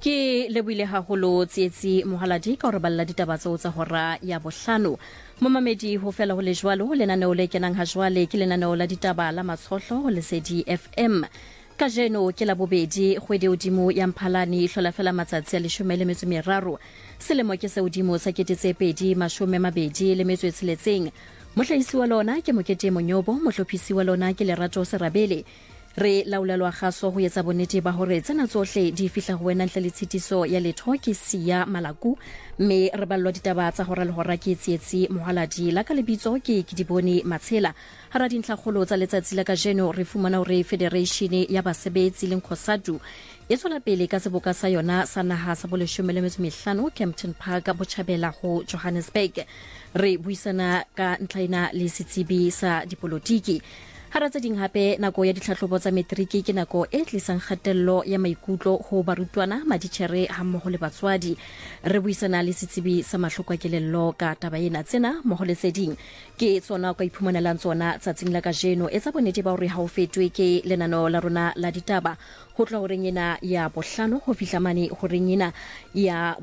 Ke leboile haholo tsietsi mohaladi ka hore balla ditaba tseo tsa hora ya bohlano. Momamedi ho fela ho le jwalo lenaneo le kenang ha jwale ke lenaneo la ditaba la Matshohlo ho Lesedi FM. Kajeno ke la bobedi kgwedi hodimo ya Mphalane hlola fela matsatsi a 13 selemo ke se hodimo sa 2026. Mohlahisi wa lona ke Mokete Monyobo, mohlophisi wa lona ke Lerato Serabele. Re laulelwa kgaso ho etsa bonnete ba hore tsena tsohle di fihla ho wena ntle le tshitiso ya letho ke Siya Malaku, mme re ballwa ditaba tsa hora le hora ke tsietsi mohaladi la ka lebitso ke Dibone Matshela. Hara dintlha kgolo tsa letsatsi la kajeno re fumana hore Federation ya Basebetsi le Nkosatu e tswela pele ka seboka sa yona sa naha sa 15 Kempton Park Botjhabela ho Johannesburg. Re buisana ka ntlhaina le setsibi sa dipolotiki. Hara tse ding hape nako ya ditlhahlobo tsa matriki ke nako e tlisang kgatello ya maikutlo ho barutwana, maditjhere hammoho le batswadi. Re buisana le setsibi sa mahloko a kelello ka taba ena. Tsena mmoho le tse ding ke tsona ka iphumanelang tsona tsatsing la kajeno etsa bonnete ba hore ha o fetwe ke lenaneo la rona la ditaba ho tloha horeng ena ya bohlano ho fihla mane horeng ena ya